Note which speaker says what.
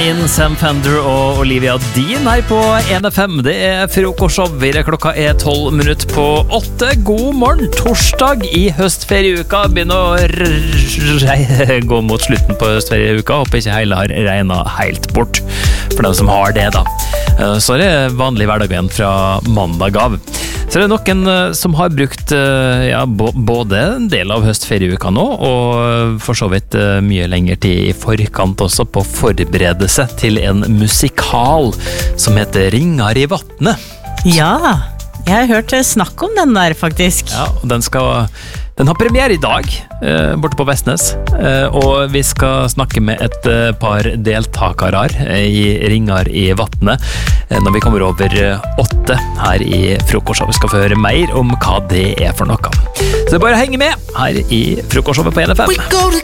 Speaker 1: Sam Fender og Olivia Dean her på 1FM. Det frokostshow. Klokka 12 minutter på 8. God morgen, torsdag i høstferieuka. Begynner å gå mot slutten på høstferieuka. Håper ikke hele har regnet helt bort for dem som har det da. Så det vanlig hverdag igjen fra mandag av. Så det noen som har brukt både en del av høstferieuka nå, og for så vidt mye lenger tid i forkant også på å forberede seg til en musikal som heter Ringar i vattnet.
Speaker 2: Ja, jeg har hørt snakk om den der faktisk.
Speaker 1: Ja, og den har premiere i dag, borte på Vestnes, og vi skal snakke med et par deltakere i Ringar i vattnet når vi kommer over 8 her i frokostshow. Vi skal få høre mer om hva det for noe. Så det er bare å henge med her i frokostshowet på 1FM.